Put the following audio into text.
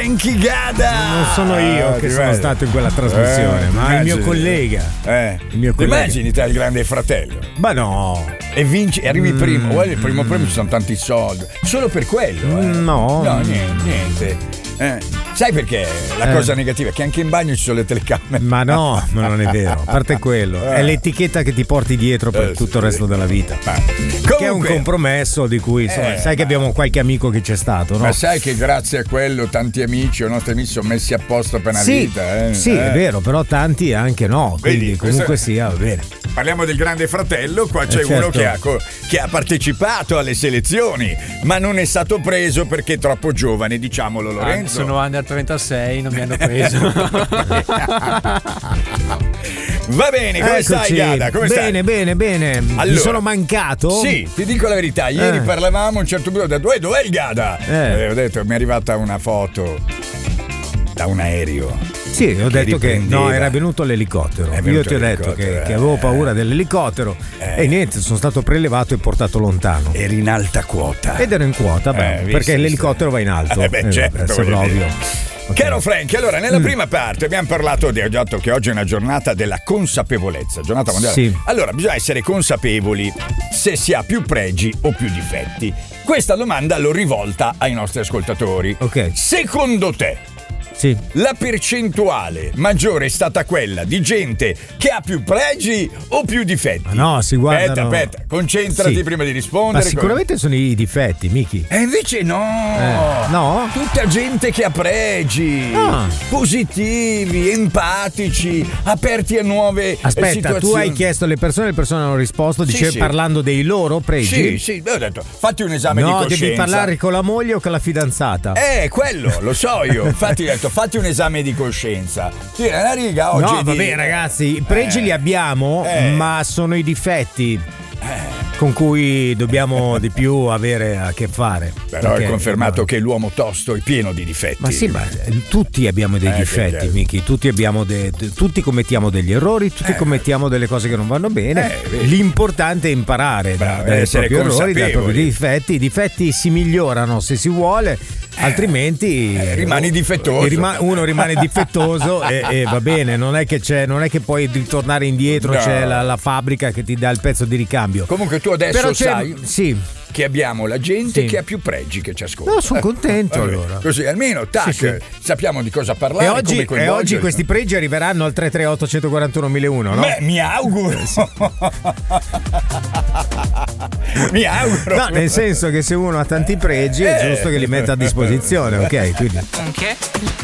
Frankie Gada. Non sono io che sono stato in quella trasmissione, ma il mio collega. Il mio collega. Immagini te il grande fratello. Ma no. E vinci, e arrivi primo. Guarda, il primo premio ci sono tanti soldi. Solo per quello. No, niente. Sai perché la cosa negativa è che anche in bagno ci sono le telecamere. Ma no, ma non è vero. A parte quello, è l'etichetta che ti porti dietro per tutto il resto della vita. Comunque, che è un compromesso di cui sai che abbiamo qualche amico che c'è stato, no? Ma sai che grazie a quello tanti amici o nostri amici sono messi a posto per una vita. Sì, è vero, però tanti anche no. Quindi vedi, comunque sia, va bene. Parliamo del grande fratello, qua c'è uno che ha partecipato alle selezioni, ma non è stato preso perché è troppo giovane, diciamolo Lorenzo. Sono under 36, non mi hanno preso. Va bene, come stai Gada? Come stai? Bene. Allora, mi sono mancato? Sì, ti dico la verità, ieri parlavamo, a un certo punto ho detto dov'è il Gada? Ho detto mi è arrivata una foto da un aereo. Sì, ho detto che no, era venuto l'elicottero. Io ti ho detto che avevo paura dell'elicottero e niente, sono stato prelevato e portato lontano. Eri in alta quota. Ed ero in quota, perché l'elicottero va in alto. Certo, sembra ovvio. Okay. Caro Frank, allora nella prima parte abbiamo parlato ho detto che oggi è una giornata della consapevolezza, giornata mondiale. Sì. Allora bisogna essere consapevoli se si ha più pregi o più difetti. Questa domanda l'ho rivolta ai nostri ascoltatori. Ok. Secondo te sì, la percentuale maggiore è stata quella di gente che ha più pregi o più difetti? No, si guarda. Aspetta, concentrati prima di rispondere. Ma sicuramente sono i difetti, Miki. E invece no. No? Tutta gente che ha pregi, positivi, empatici, aperti a nuove situazioni. Tu hai chiesto alle persone hanno risposto parlando dei loro pregi? Sì, ho detto, fatti un esame di coscienza. No, devi parlare con la moglie o con la fidanzata. Quello, lo so io. Infatti ho detto, fatti un esame di coscienza. Tira una riga oggi. No, vabbè, ragazzi, i pregi li abbiamo, ma sono i difetti con cui dobbiamo di più avere a che fare. Però è confermato che l'uomo tosto è pieno di difetti. Ma sì, ma tutti abbiamo dei difetti, Miki. Tutti commettiamo degli errori, tutti commettiamo delle cose che non vanno bene. L'importante è imparare dai propri errori, dai propri difetti. I difetti si migliorano se si vuole. Altrimenti rimani difettoso. Uno rimane difettoso e va bene, non è che puoi ritornare indietro, c'è la fabbrica che ti dà il pezzo di ricambio. Comunque tu adesso però sai sì, che abbiamo la gente che ha più pregi che ci ascolta. No, sono contento allora. Così almeno sappiamo di cosa parlare. E oggi questi pregi arriveranno al 338 141 1001, no? Beh, mi auguro. Mi auguro. No, nel senso che se uno ha tanti pregi è giusto che li metta a disposizione, ok? Quindi.